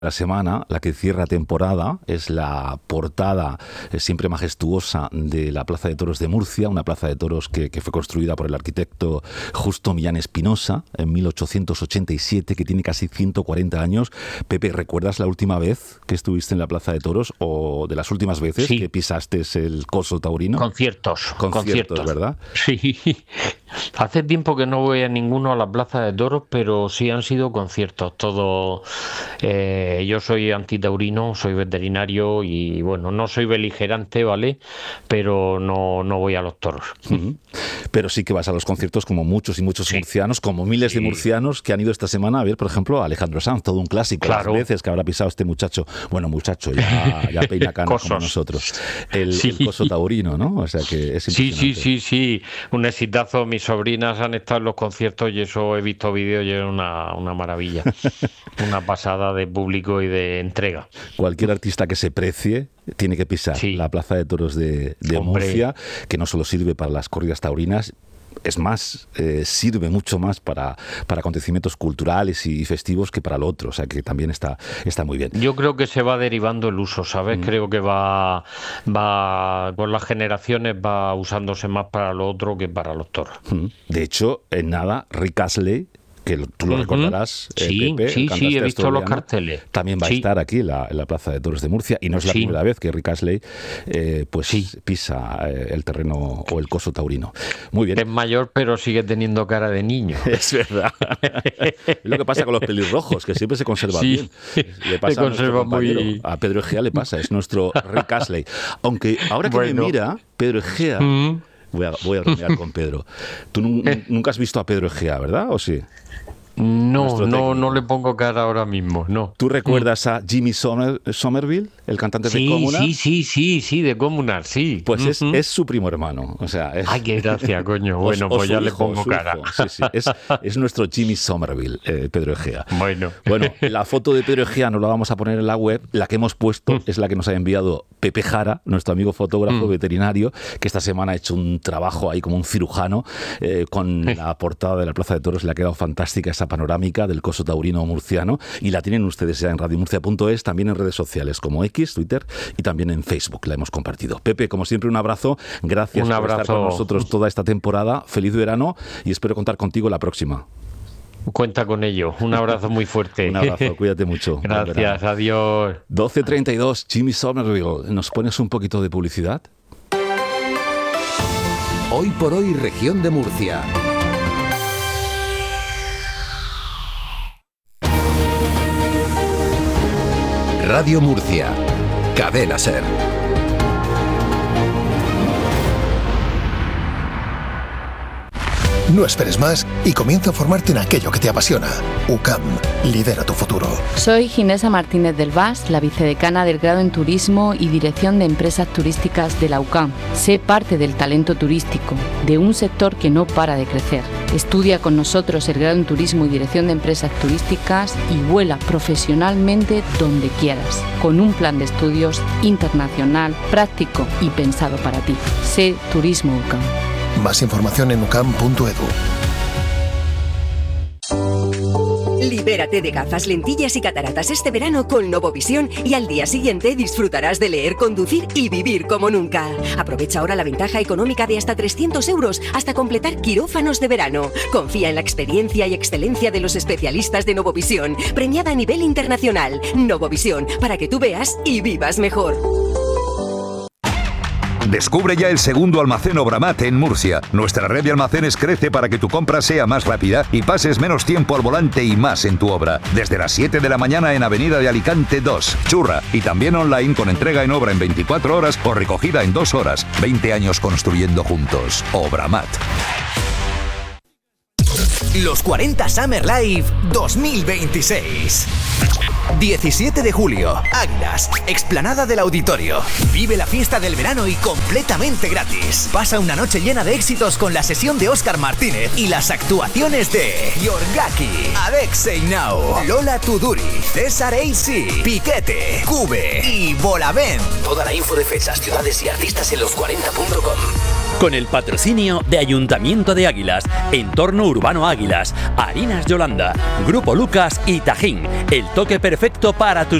La semana, la que cierra temporada, es la portada siempre majestuosa de la Plaza de Toros de Murcia, una plaza de toros que fue construida por el arquitecto Justo Millán Espinosa en 1887, que tiene casi 140 años. Pepe, ¿recuerdas la última vez que estuviste en la Plaza de Toros o de las últimas veces que pisaste el coso taurino? Conciertos, ¿verdad? Sí. Hace tiempo que no voy a ninguno a la Plaza de Toros, pero sí han sido conciertos, todo. Yo soy antitaurino, soy veterinario y bueno, no soy beligerante, ¿vale? Pero no voy a los toros. Uh-huh. Pero sí que vas a los conciertos como muchos y muchos murcianos, como miles de murcianos que han ido esta semana a ver, por ejemplo, a Alejandro Sanz, todo un clásico. Claro. Las veces que habrá pisado este muchacho, ya peina canas como nosotros. El coso taurino, ¿no? O sea que es impresionante. Sí. Un exitazo. Mis sobrinas han estado en los conciertos y eso he visto vídeos y es una maravilla. Una pasada de público y de entrega. Cualquier artista que se precie tiene que pisar la Plaza de Toros de Murcia, que no solo sirve para las corridas taurinas, es más, sirve mucho más para acontecimientos culturales y festivos que para lo otro, o sea que también está muy bien. Yo creo que se va derivando el uso, ¿sabes? Creo que va con las generaciones va usándose más para lo otro que para los toros. De hecho, en nada, Rick Astley, que tú lo recordarás, Pepe, sí, he visto los carteles. También va a estar aquí en la Plaza de Toros de Murcia, y no es la primera vez que Rick Astley pisa el terreno o el coso taurino. Muy bien. Es mayor, pero sigue teniendo cara de niño. Es verdad. Es lo que pasa con los pelirrojos, que siempre se conservan bien. Le pasa a Pedro Egea le pasa, es nuestro Rick Astley. Aunque ahora que me mira, Pedro Egea... Voy a bromear con Pedro. Tú nunca has visto a Pedro Egea, ¿verdad? ¿O sí? No le pongo cara ahora mismo, no. ¿Tú recuerdas a Jimmy Somerville, el cantante de Communard? Sí, de Communard, sí. Pues es su primo hermano. O sea, ay, qué gracia, coño. Bueno, pues ya le pongo cara. Sí. Es nuestro Jimmy Somerville, Pedro Egea. Bueno, la foto de Pedro Egea nos la vamos a poner en la web. La que hemos puesto es la que nos ha enviado Pepe Jara, nuestro amigo fotógrafo veterinario, que esta semana ha hecho un trabajo ahí como un cirujano con la portada de la Plaza de Toros. Le ha quedado fantástica esa panorámica del coso taurino murciano, y la tienen ustedes ya en radiomurcia.es, también en redes sociales como X, Twitter, y también en Facebook la hemos compartido. Pepe, como siempre, un abrazo. Gracias por estar con nosotros toda esta temporada. Feliz verano y espero contar contigo la próxima. Cuenta con ello. Un abrazo muy fuerte. Un abrazo, cuídate mucho. Gracias, adiós. 12:32, Jimmy Somerville. ¿Nos pones un poquito de publicidad? Hoy por hoy, región de Murcia. Radio Murcia, Cadena SER. No esperes más y comienza a formarte en aquello que te apasiona. UCAM, lidera tu futuro. Soy Ginesa Martínez del Vaz, la vicedecana del grado en Turismo y Dirección de Empresas Turísticas de la UCAM. Sé parte del talento turístico, de un sector que no para de crecer. Estudia con nosotros el grado en Turismo y Dirección de Empresas Turísticas y vuela profesionalmente donde quieras, con un plan de estudios internacional, práctico y pensado para ti. Sé Turismo UCAM. Más información en ucam.edu. Libérate de gafas, lentillas y cataratas este verano con Novovisión y al día siguiente disfrutarás de leer, conducir y vivir como nunca. Aprovecha ahora la ventaja económica de hasta 300 euros hasta completar quirófanos de verano. Confía en la experiencia y excelencia de los especialistas de Novovisión, premiada a nivel internacional. Novovisión, para que tú veas y vivas mejor. Descubre ya el segundo almacén Obramat en Murcia. Nuestra red de almacenes crece para que tu compra sea más rápida y pases menos tiempo al volante y más en tu obra. Desde las 7 de la mañana en Avenida de Alicante 2, Churra. Y también online con entrega en obra en 24 horas o recogida en 2 horas. 20 años construyendo juntos. Obramat. Los 40 Summer Live 2026. 17 de julio, Águilas, explanada del Auditorio. Vive la fiesta del verano y completamente gratis. Pasa una noche llena de éxitos con la sesión de Óscar Martínez y las actuaciones de Yorgaki, Alexei Now, Lola Tuduri, César AC, Piquete, Cube y Bolavent. Toda la info de fechas, ciudades y artistas en los40.com. Con el patrocinio de Ayuntamiento de Águilas, Entorno Urbano Águilas, Harinas Yolanda, Grupo Lucas y Tajín. El toque perfecto para tus